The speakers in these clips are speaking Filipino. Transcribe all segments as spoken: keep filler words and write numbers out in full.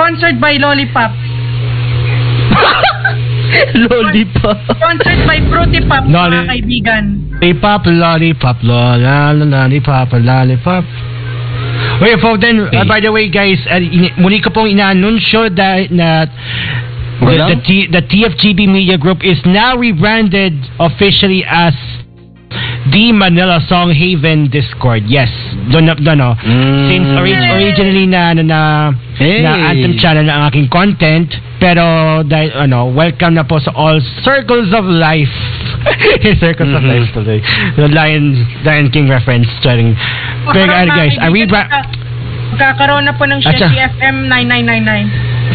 Sponsored by Lollipop. Lollipop. Sponsored by Fruity Pop, Lolli- mga kaibigan. Lollipop, lollipop, lola, lollipop, lollipop. Wait, for then, Okay. uh, by the way, guys, uh, in, muli ko pong ina-anunsyo that, na the, Wala? the, T, the T F G B Media Group is now rebranded officially as the Manila Song Haven Discord. Yes, doon na, doon, no. Mm. Since orig- originally na, na, na, Hey. na Anthem Channel ang aking content, pero dahil, ano, welcome na po sa all circles of life. Circles of Mhm. life tuloy. The Lion, Lion King reference. Starting. Pero uh, guys, I read back. Magkakaroon na po ng Atcha. Shetty F M nine nine nine nine.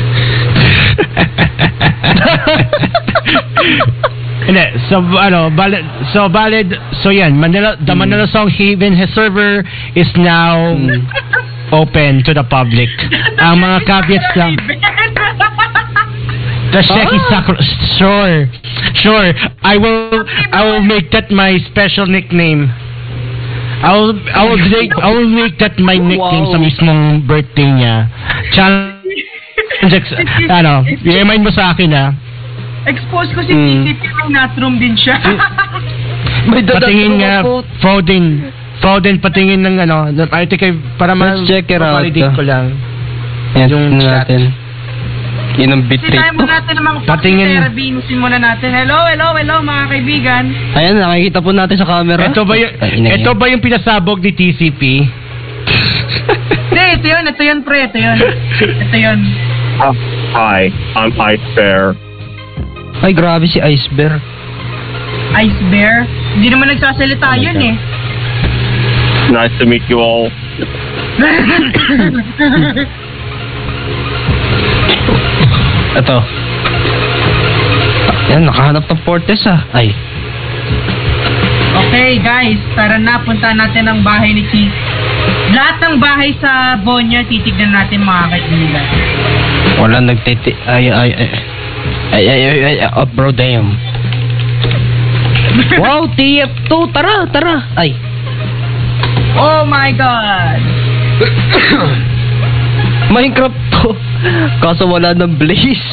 Hindi, so ano, valid, so valid, so yan, Manila, the Manila Song Haven, his server is now Mm. open to the public. Ang mga caveats lang. The Sheki Ah. Sakura, sure, sure, I will, I will make that my special nickname. I will, I will make, I will make that my nickname Wow. sa mismong birthday niya. Challenge, ano, i-remind mo sa akin ah. Expose ko si Mm. T C P, may natrum din siya. May Patingin nga, po. Foden. Foden, patingin ng ano, I think I, para Let's check it out. validate ko lang. Yan, Yung yung chat. natin. Yun ang Sitayin bitrate mo ko. natin ang mga Patingin. Patingin. muna natin. Hello, hello, hello mga kaibigan. Ayan, nakikita po natin sa camera. Ito ba yung, Ay, ina ito yan. ba yung pinasabog ni T C P? Hindi, ito yun, ito yun pre, ito yun. Ito yun. Uh, hi, I'm Ice Bear. Ay, grabe si Ice Bear. Ice Bear. Hindi naman nagsasalita Oh my yun God. eh. Nice to meet you all. Ito. Yan, nakahanap ng Fortes ah. Ay. Okay guys, tara na, punta natin ang bahay ni Chi. Lahat ng bahay sa Bonya, titignan natin mga kaibigan. Wala nagtiti... Ay, ay, ay. Ay, ay, ay, ay, oh, bro, damn. Wow, T F two, tara, tara. Ay. Oh my God! Minecraft to. Kaso wala ng blaze.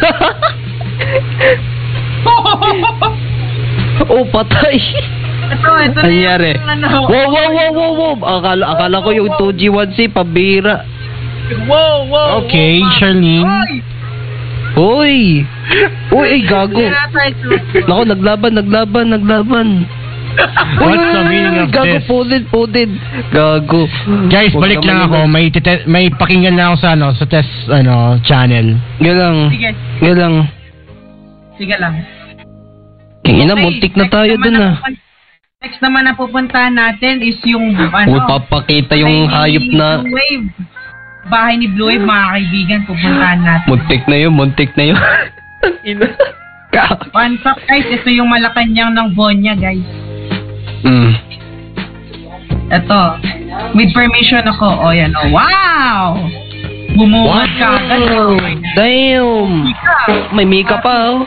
Oh, patay. Ito, ito na Nangyari. yung ano. Wow, wow, wow, wow, wow. Akala, akala ko yung two G one C, pabira. Wow, wow. Okay, wow, Charlene. Ay! Uy. Uy, ay, gago. Hindi na tayo susunod. Nako, naglaban, naglaban, naglaban. What's the meaning of gago, this? Pudid, pudid. Gago. Guys, Huwag balik naman lang ako. naman. May tite- may pakinggan na ako sa ano, sa test ano channel. Yun lang. Sige, Yun lang. sige lang. King ina, Okay, muntik na next tayo naman dun na ah. pupun- Next naman na pupuntahan natin is yung ano. Uy, papakita yung bahay hayop ni na. Blue Wave. Bahay ni Blue Wave, mga kaibigan, pupuntahan natin. Muntik na yun, muntik na yun. Ang ina. Gago. Fun fact guys, ito yung Malacanang ng Bonya guys. Mm. Ito. With permission ako. O yan o. Wow! Bumuhat ka agad. Wow. Damn. May Mika pa oh.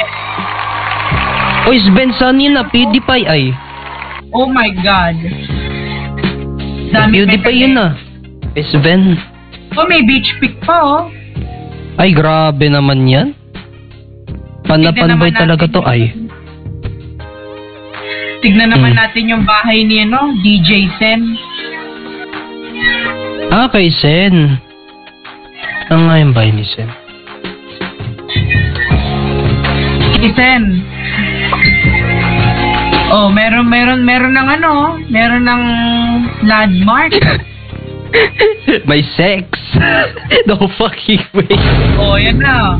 Uy, Sven, saan yun na? PewDiePie ay. Oh my God. Dami PewDiePie yun na. Sven. Oh, may beach pic pa oh. Ay, grabe naman yan. Panapanbay Tignan naman talaga natin to yung- ay. Tignan naman Hmm. natin yung bahay ni ano, D J Sen. Ah, kay Sen. Ang nga yung bahay ni Sen. Si Sen. Oh, meron, meron, meron ng ano, meron ng landmark. May sex. No fucking way. Oh, yan na.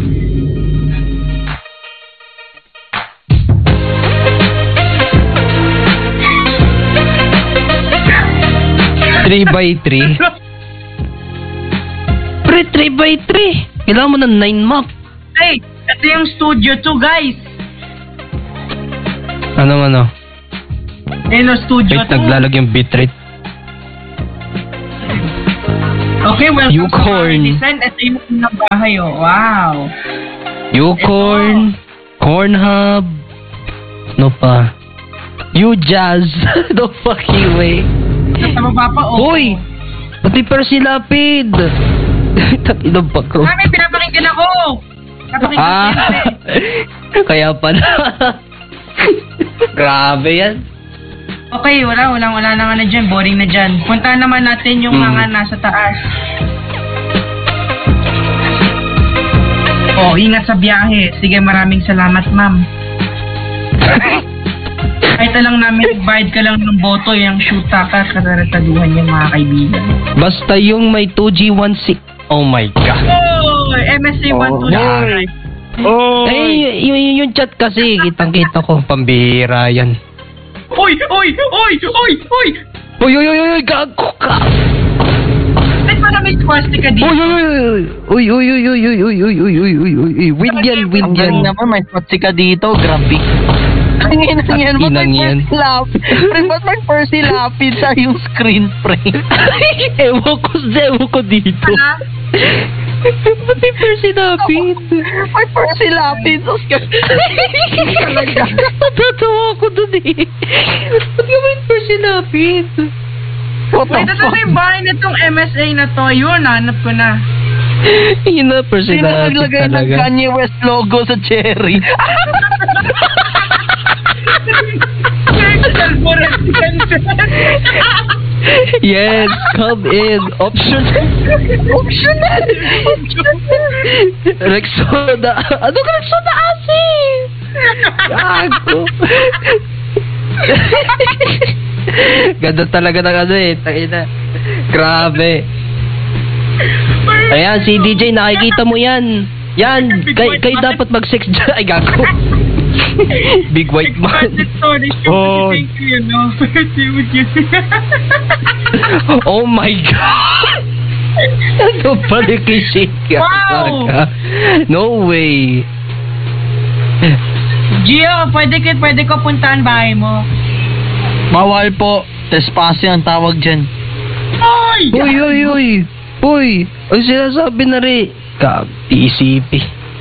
three by three. Pre, three by three. Kailangan mo ng nine map. Hey, ito yung studio two guys. Ano ano? Ayun o, studio Wait, two. naglalag yung bitrate. Okay, welcome Unicorn. to Sen. Ito yung unang bahay oh. Wow. Unicorn. Cornhub. No pa. You Jazz. No fucking way. Sa baba pa oh. Hoy! Pati Percy Lapid. Takinong bakro. Mami, pinapakinggan ako! Pinapakinggan Ah! ko yan, eh. Kaya pala. Grabe yan. Okay, wala, wala, wala naman na dyan. Boring na dyan. Puntahan naman natin yung Hmm. mga nasa taas. Oh, ingat sa biyahe. Sige, maraming salamat, ma'am. Kahit na lang namin nagbayad ka lang ng boto, yung shoota ka, kararataduhan yung mga kaibigan. Basta yung may two G sixteen. Oh my God. Oh, M S A one two nine. Oh! Eh, y- y- yung chat kasi, kitang-kita ko. Pambihira yan. Uy, uy, uy, uy, uy! Uy, uy, uy, uy, gago ka! Ba't parang may swastika dito? Uy, uy, uy, uy, uy, uy, uy, uy, uy, uy, uy, uy, uy, uy, uy, win yan, win Ang yan. galing naman, may spotsi ka dito, grabe. Ang inang yan, ba't Inang may yan. Percy Lapid? Pre, ba't may Percy Lapid sa yung screen frame? Ewan ko, ewan ko dito. Wala? Ba't may Percy Lapid? May Percy Lapid sa screen talaga. Natatawa ko dun eh. Ba't ka may Percy Lapid? What the Wait, ito na fuck? yung bahay nitong M S A na to. Yun, hanap ko na. Yun na, Percy Sino Lapid naglagay ng talaga. Kanye West logo sa cherry? Yes, come in. Option. Optional! Rexona. Ano ka Rexona kasi? Gago. Ganda talaga ng ano eh. Tangina. Grabe. Ayan, si D J, nakikita mo yan. Yan, kay, kayo dapat mag-sex dyan. Ay, gago. Big white man. Oh. Oh my God. Ano pala kisi ka? Wow. No way. Gio, pwede, ko- pwede ko puntahan bahay mo. Bawal po. Trespassing ang tawag dyan. Oy! Uy, uy, uy. Uy, ang sinasabi na rin. Kag, T C P.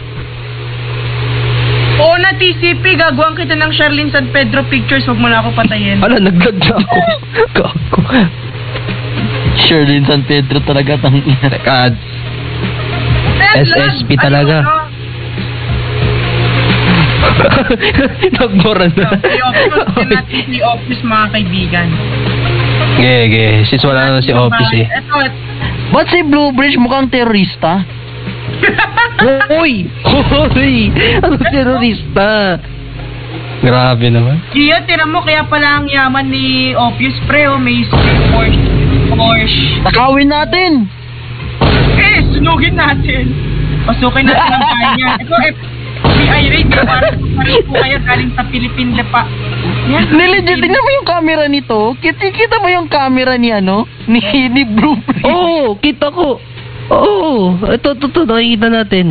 Oo na, T C P. Gagawan kita ng Charlene San Pedro pictures. Huwag mo na ako patayin. Ala, naglag na ako. Gago. Sherlyn San Pedro talaga tang ina. Teka, Ted, S S P ano, talaga. ano? nagmura na. Si office, natin si office, mga kaibigan. Ge, ge. Since wala na si office eh. Ito, Ba't si Blue Bridge mukhang terorista? Hoy! Hoy! Ano terorista? Grabe naman. Gio, tira mo, kaya pala ang yaman ni Opus, pre, oh, may Porsche. Porsche. Nakawin natin! Eh, sunugin natin. Pasukin natin ang bahay niya. Ito, F B I raid, eh, parang parang po kaya galing sa Philippine pa. Yan. Nilegit, tingnan mo yung camera nito. Kita, kita mo yung camera ni ano? Ni, ni Blue Bridge. Oo, oh, kita ko. Oo, oh, ito, ito, ito, nakikita natin.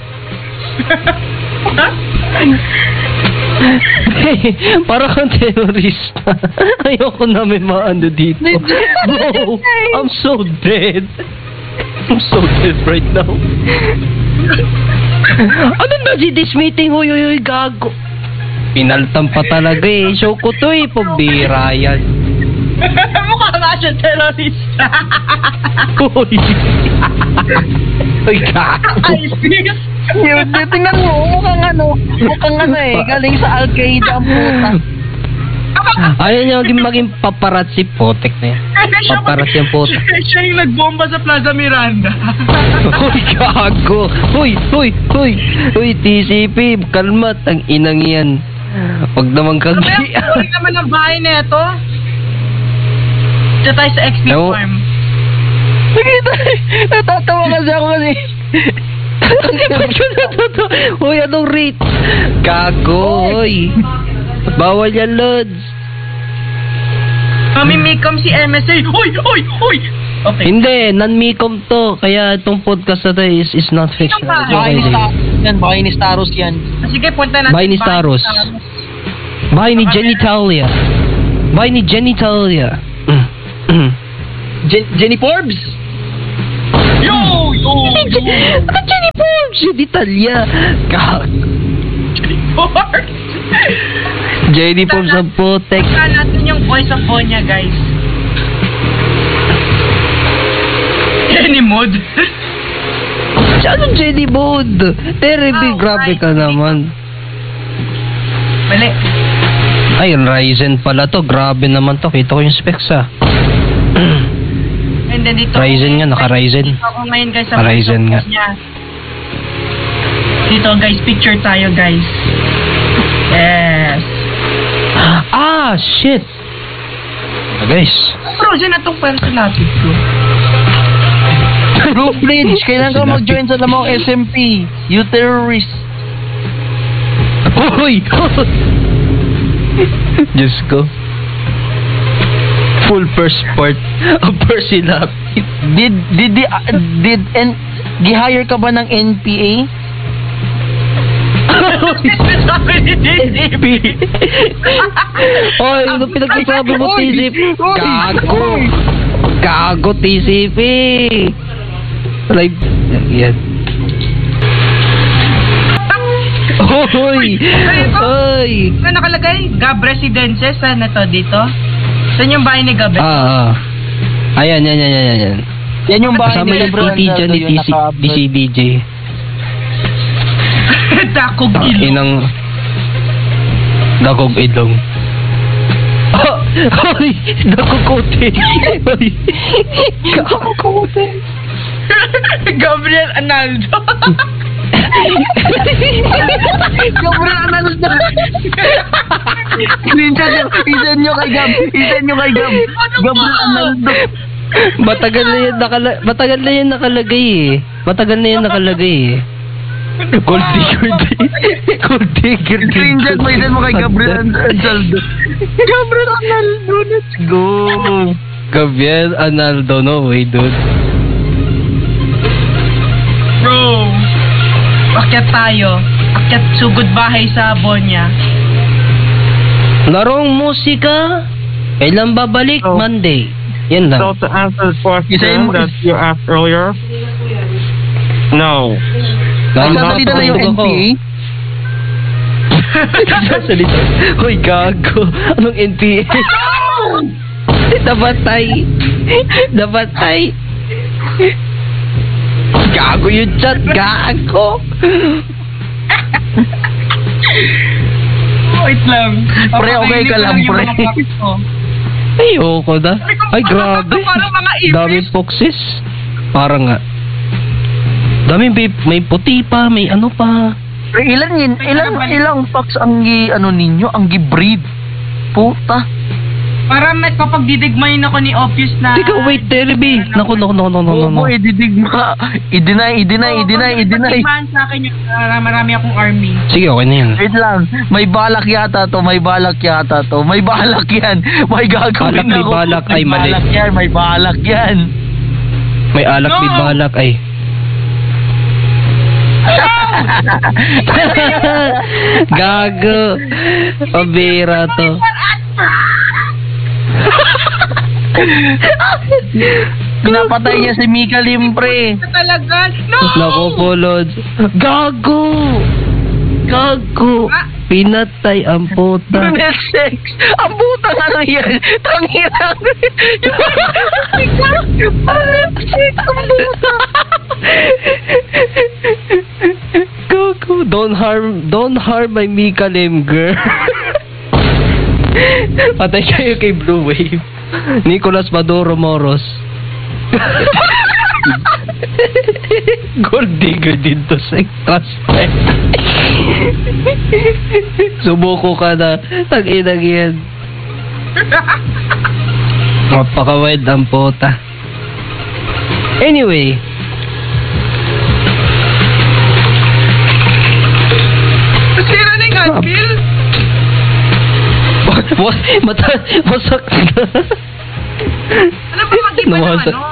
Para kang terorista. Ayoko namin maano dito. No, I'm so dead. I'm so dead right now. Ano na si this meeting? Huy, huy, huy, gago. Pinaltan pa talaga eh. Show ko to eh. Pabira yan. Mukha nga siya terorista. Uy. Uy, gago. ISIS. Yun, tingnan mo, mukhang ano, mukhang ano eh, galing sa Al-Qaeda ang puta. Ayaw niya maging, maging paparazzi. Potek na yan. Paparazzi ang puta. Siya, siya yung nagbomba sa Plaza Miranda. Uy, gago. Uy, uy, uy. Uy, T C P, kalmat. Ang inang yan. Huwag naman kang... Mamaya, tuloy naman ang bahay na ito. Diyan tayo sa X P No. Farm. Nakita, natatawa kasi ako kasi. Ba't yun natuto? Uy, anong rate? Gago, uy. Bawal yan, Lods. Mamimikom si M S A. Uy, uy, uy! Okay. Hindi, non-mecom to. Kaya itong podcast na to is, is not fiction. Sino ba? Bahay ni Staros yan, bahay ni Staros yan. Sige, punta natin. Bahay ni Staros. Bahay ni Genitalia. Bahay ni Genitalia. Jen- Jenny Forbes? Yo! Yo! Ano Jenny Forbes? Genitalia. Gago. Forbes! Jenny Forbes ang putek. Punta natin yung voice of Bonya, guys. Jenny Mood. Ano Jenny Bod? Terebi, Oh, grabe ka right. naman. Mali. Ay, Ryzen pala to. Grabe naman to. Kita ko yung specs ah. And then dito. Ryzen nga, naka-Ryzen. Dito ako ngayon guys sa Ryzen nga. niya. Dito guys, picture tayo guys. Yes. Ah, shit. Ah, guys. Frozen na tong personality ko. Blue Bridge, kailan ka mag-join sa lamang S M P? You terrorist. Uy! Diyos ko. Full first part of Percy Lapid. Did, did, did, uh, did, and, gi-hire ka ba ng N P A? Sabi ni J C P. Oy, ano pinagsasabi mo, T C P? Gago! Gago, T C P! Live. Yan. Oy! Oy! Ano nakalagay? Gab Residences. Saan na to? Dito? Saan yung bahay ni Gab? Ah, ah. Ayan, yan, yan, yan, yan, yan. Yan yung bahay Kasama ni yung Gabriel T T dyan ni Ansaldo, yung naka- D C D J. Takog Ah, ilo. inang Dagog ilong. Ah! Ay! Nakukote! Ay! Kakukote! Gabriel Analdo. Gabriel Analdo. Screenshot nyo. Isend nyo kay Gab. Isend nyo kay Gab. Gabriel Analdo. Matagal na yan nakala matagal na yan nakalagay eh. Matagal na yan nakalagay eh. Gold digger din. Gold digger din. Screenshot mo. Isend mo kay Gabriel Analdo. Gabriel Analdo. Let's go. Gabriel Analdo, no way dude. Bro. Akyat tayo. Akyat sugod bahay sa Bonya. Larong musika. Kailan babalik? Oh. Monday. Yan lang. So to answer the question Isa yun- that you asked earlier, no. Sasalita na yung N P A. Sasalita. Hoy, gago. Anong N P A? Nabatay. Nabatay. Gago yung chat. Gago. Wait lang. Pre, okay ka lang, pre. Ayoko na. Ay, grabe. Parang mga ibis. Daming foxes. Parang nga. Daming may, may puti pa, may ano pa. Pre, ilan yun? Ilang, ilang packs ang gi, ano ninyo? Ang gi-breed? Puta. Para may papagdidigmayin ako ni Opus na... Teka, wait, Terby. Naku, naku, naku, naku, naku, Oo, naku. ididigma. I-deny, i-deny, i-deny, i-deny. Pagdidigmahan sa akin yung uh, marami akong army. Sige, okay na yan. Wait lang. May balak yata to, may balak yata to. May balak yan. May gagawin Balak, may ako. balak. Ay, May mali. balak yan, may balak yan. May alak, may No! balak, ay. Gago. Pabira to. Pinapatay niya si Mika Limpre. Talaga? No! Naku po, Lods. Gago! Gago! Pinatay ang puta. Brunel sex. Ang butang ano yan. Tangirang. Brunel sex. Ang buta. Gago! Don't harm, don't harm my Mika Lim, girl. Patay kayo kay Blue Wave. Nicolas Maduro Moros. Gold digger din to sa cluster. Sumuko ka na. Tag-inag yan. Mapakawed ang puta. Anyway. Sira na yung anvil? What? Mata, masak na. Ano ba mag-iba ng Namasak. ano?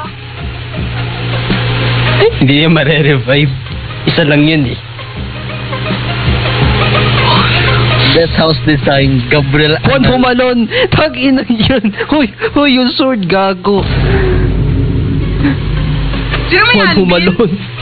Hindi niya mare-revive. Isa lang yun eh. That house design. Gabriel. Juan Humalon! Tag-ina yun! Huy! Huy! Yung sword gago! Sino may Juan anvil? Humalon!